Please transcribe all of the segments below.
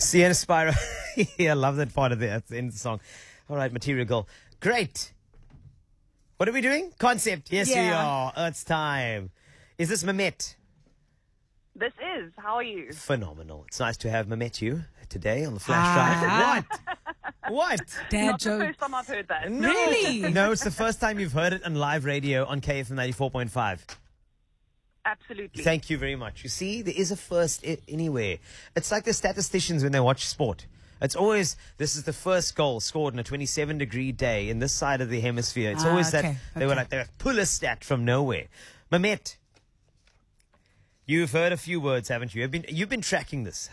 Sienna Spyro. Yeah, I love that part of the end of the song. All right, Material Girl. Great. What are we doing? Concept. Yes, we are. It's time. Is this Mamet? This is. How are you? Phenomenal. It's nice to have Mamet you today on the Flash Drive. What? Dad Not the joke. first time I've heard that. No. Really? No, it's the first time you've heard it on live radio on KFM 94.5. Absolutely. Thank you very much. You see, there is a first anywhere. It's like the statisticians when they watch sport. It's always, this is the first goal scored on a 27-degree day in this side of the hemisphere. It's always that they were like, they pull a stat from nowhere. Mamet, you've heard a few words, haven't you? You've been tracking this.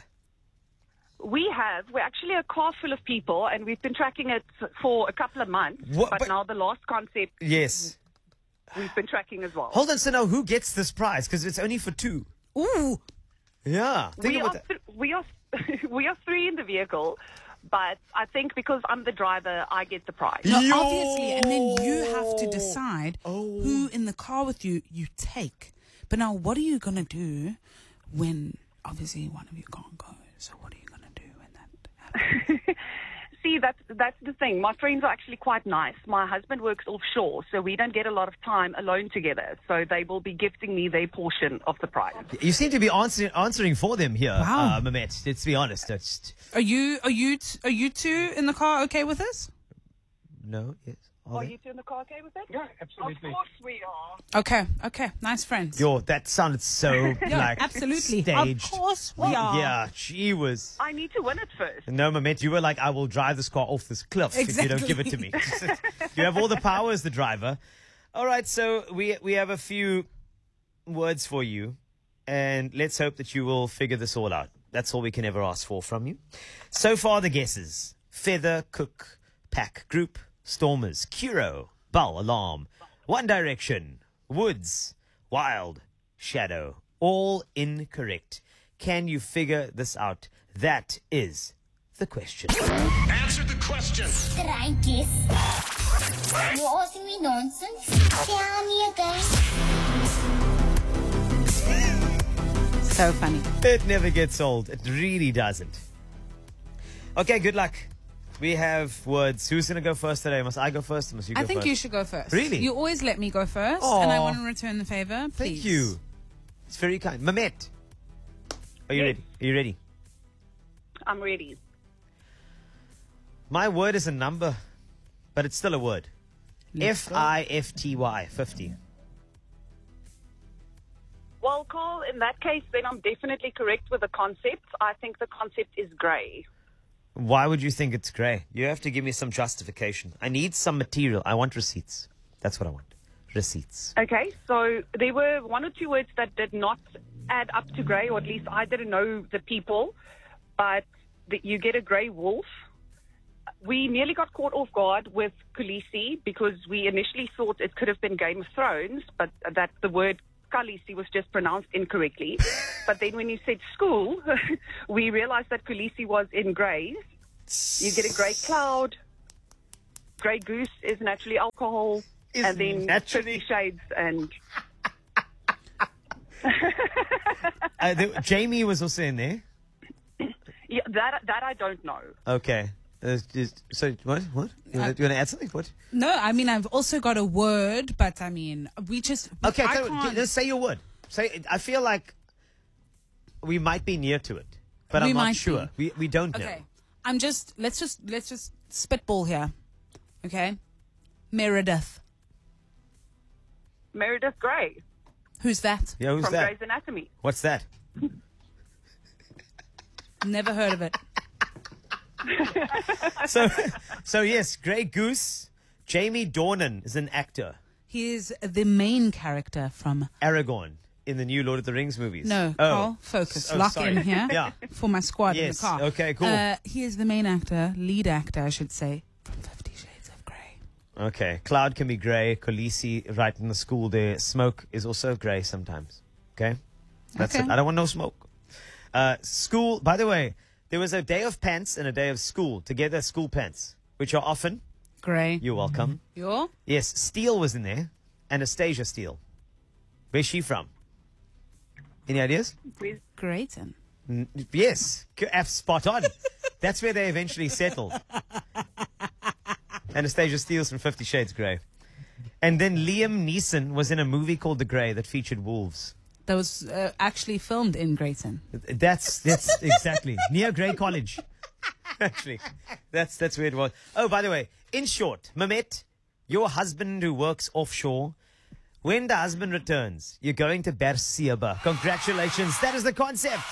We have. We're actually a car full of people, and we've been tracking it for a couple of months. But now the last concept, Yes. we've been tracking as well. Hold on, so now who gets this prize? Because it's only for two. Ooh. Yeah. Think We about are, that. we are three in the vehicle, but I think because I'm the driver, I get the prize. No, Yo! obviously, and then you have to decide who in the car with you take. But now, what are you gonna do when obviously one of you can't go? So what are you gonna do when that happens? See, that's the thing. My friends are actually quite nice. My husband works offshore, so we don't get a lot of time alone together. So they will be gifting me their portion of the prize. You seem to be answering for them here, Wow. Mamet. Let's be honest. Are you two in the car okay with this? No, yes. Are you two in the car okay with that? Yeah, absolutely. Of course we are. Okay, nice friends. Yo, that sounded so like absolutely. staged. Of course we are. Yeah, she was. I need to win it first. No, Mamet, you were like, I will drive this car off this cliff if you don't give it to me. You have all the power as the driver. All right, so we have a few words for you, and let's hope that you will figure this all out. That's all we can ever ask for from you. So far, the guesses: Feather, Cook, Pack, Group, Stormers, Kuro, Bell, Alarm, One Direction, Woods, Wild, Shadow. All incorrect. Can you figure this out? That is the question. Answer the question. Traantjies. You're asking me nonsense? Tell me again. So funny. It never gets old. It really doesn't. Okay, good luck. We have words. Who's going to go first today? Must I go first or must you go I think first? you should go first. Really? You always let me go first, Aw. and I want to return the favor. Please. Thank you. It's very kind. Mamet, are you Yes. ready? Are you ready? I'm ready. My word is a number, but it's still a word. Let's go. F-I-F-T-Y, 50. Well, Carl, in that case, then I'm definitely correct with the concept. I think the concept is grey. Why would you think it's grey? You have to give me some justification. I need some material. I want receipts. That's what I want. Receipts. Okay, so there were one or two words that did not add up to grey, or at least I didn't know the people, but you get a grey wolf. We nearly got caught off guard with Khaleesi because we initially thought it could have been Game of Thrones, but that the word Khaleesi was just pronounced incorrectly. But then when you said school, we realized that Khaleesi was in greys. You get a grey cloud. Grey goose is naturally alcohol. Is and then naturally- 50 Shades and... Jamie was also in there. Yeah, that I don't know. Okay. So, what? What? You want to add something? What? No, I mean, I've also got a word, but I mean, we just. Okay, I so can't. just say your word. Say. I feel like we might be near to it, but We I'm not might sure. We don't know. Okay. Let's just spitball here. Okay. Meredith. Meredith Grey Who's that? Yeah, who's from that? Grey's Anatomy. What's that? Never heard of it. So yes, Grey Goose. Jamie Dornan is an actor. He is the main character from. Aragorn in the new Lord of the Rings movies. No, Oh. Carl, focus. Oh, Lock sorry. in here Yeah. for my squad in the Yes, car. okay, cool. He is the main actor, lead actor, I should say, from 50 Shades of Grey. Okay. Cloud can be grey. Khaleesi right in the school there. Smoke is also grey sometimes. Okay? That's Okay. it. I don't want no smoke. School, by the way, there was a day of pants and a day of school. Together, school pants, which are often, Grey. you're welcome. You're? Yes, Steele was in there. Anastasia Steele. Where's she from? Any ideas? Greyton. Yes, spot on. That's where they eventually settled. Anastasia Steele's from 50 Shades Grey. And then Liam Neeson was in a movie called The Grey that featured wolves. That was actually filmed in Greyton. That's exactly near Grey College. Actually, that's where it was. Oh, by the way, in short, Mamet, your husband who works offshore, when the husband returns, you're going to Berseba. Congratulations. That is the concept.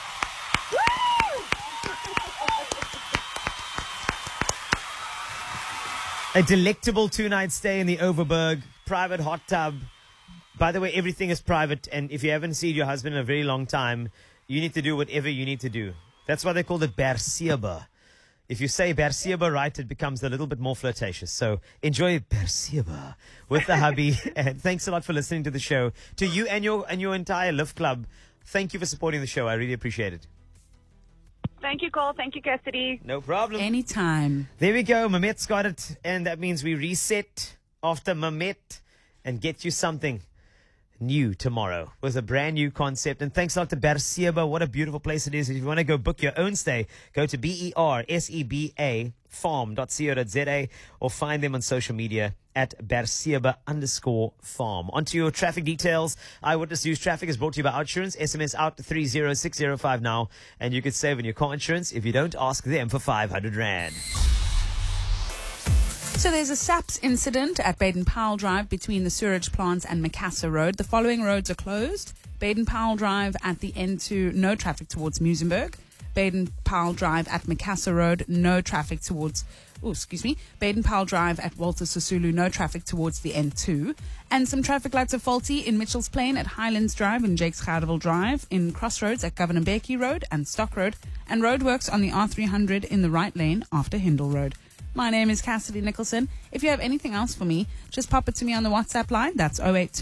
A delectable 2-night stay in the Overberg, private hot tub. By the way, everything is private, and if you haven't seen your husband in a very long time, you need to do whatever you need to do. That's why they call it Berseba. If you say Berseba right, it becomes a little bit more flirtatious. So enjoy Berseba with the hubby. And thanks a lot for listening to the show. To you and your entire Lift Club, thank you for supporting the show. I really appreciate it. Thank you, Cole. Thank you, Cassidy. No problem. Anytime. There we go. Mamet's got it. And that means we reset after Mamet and get you something new tomorrow with a brand new concept. And thanks a lot to Berseba. What a beautiful place it is. If you want to go book your own stay, go to BERSEBA farm.co.za or find them on social media at Berseba_farm. Onto your traffic details. Eyewitness News Traffic is brought to you by OutSurance. SMS out to 30605 now, and you could save on your car insurance if you don't ask them for 500 Rand. So there's a SAPS incident at Baden-Powell Drive between the sewage plants and Macassar Road. The following roads are closed. Baden-Powell Drive at the N2, no traffic towards Muizenberg. Baden-Powell Drive at Macassar Road, no traffic towards... Baden-Powell Drive at Walter Sisulu, no traffic towards the N2. And some traffic lights are faulty in Mitchell's Plain at Highlands Drive and Jakes Gardeville Drive, in Crossroads at Governor Becky Road and Stock Road, and roadworks on the R300 in the right lane after Hindle Road. My name is Cassidy Nicholson. If you have anything else for me, just pop it to me on the WhatsApp line. That's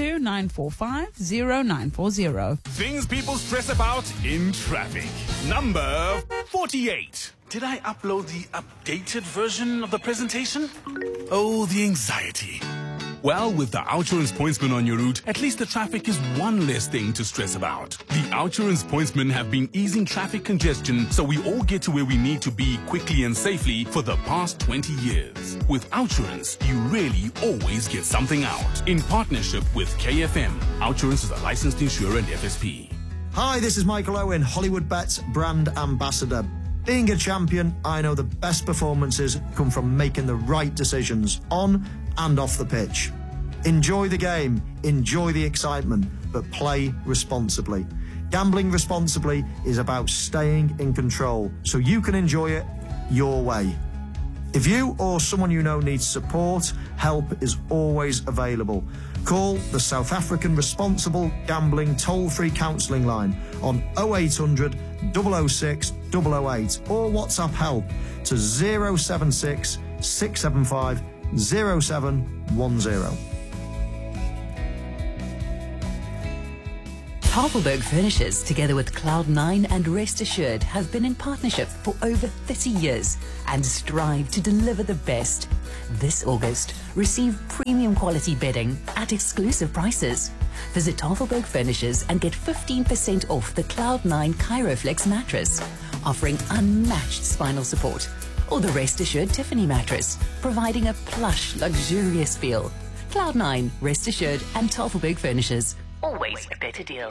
082-945-0940. Things people stress about in traffic. Number 48. Did I upload the updated version of the presentation? Oh, the anxiety. Well, with the OutSurance Pointsman on your route, at least the traffic is one less thing to stress about. The OutSurance Pointsmen have been easing traffic congestion so we all get to where we need to be quickly and safely for the past 20 years. With OutSurance, you really always get something out. In partnership with KFM, OutSurance is a licensed insurer and FSP. Hi, this is Michael Owen, Hollywood Bets brand ambassador. Being a champion, I know the best performances come from making the right decisions on and off the pitch. Enjoy the game, enjoy the excitement, but play responsibly. Gambling responsibly is about staying in control so you can enjoy it your way. If you or someone you know needs support, help is always available. Call the South African Responsible Gambling Toll-Free Counselling Line on 0800 006 008 or WhatsApp help to 076 675 0710. Tafelberg Furnishers, together with Cloud9 and Rest Assured, have been in partnership for over 30 years and strive to deliver the best. This August, receive premium quality bedding at exclusive prices. Visit Tafelberg Furnishers and get 15% off the Cloud9 Chiroflex mattress, offering unmatched spinal support, or the Rest Assured Tiffany mattress, providing a plush, luxurious feel. Cloud9, Rest Assured, and Tafelberg Furnishers. Always a better deal.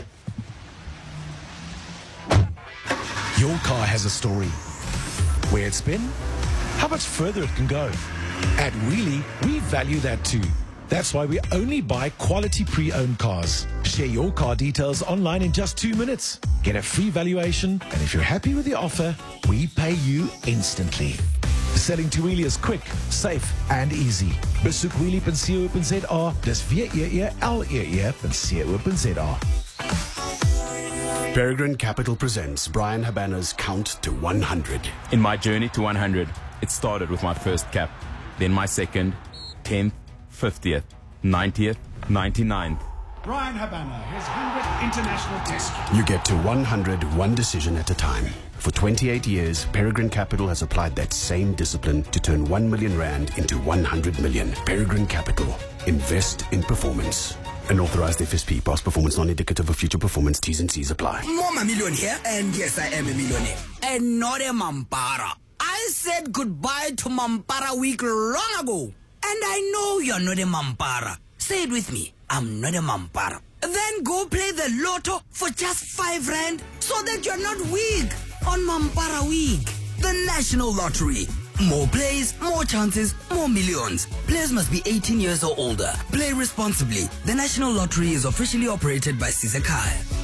Your car has a story. Where it's been, how much further it can go. At Wheelie, we value that too. That's why we only buy quality pre-owned cars. Share your car details online in just 2 minutes. Get a free valuation, and if you're happy with the offer, we pay you instantly. Selling to Wheelie is quick, safe and easy. Besoek wheelie.co.za. Dis WEELEE.co.za. Peregrine Capital presents Brian Habana's Count to 100. In my journey to 100, it started with my first cap, then my second, 10th, 50th, 90th, 99th. Brian Habana, his 100th international test. You get to 100 one decision at a time. For 28 years, Peregrine Capital has applied that same discipline to turn 1 million rand into 100 million. Peregrine Capital. Invest in performance. An authorized FSP. Past performance non-indicative of future performance. T's and C's apply. Mom, a million here, and yes, I am a millionaire. And not a Mampara. I said goodbye to Mampara week long ago. And I know you're not a Mampara. Say it with me. I'm not a Mampara. Then go play the lotto for just 5 rand so that you're not weak on Mampara week. The National Lottery. More plays, more chances, more millions. Players must be 18 years or older. Play responsibly. The National Lottery is officially operated by Sisekhaya.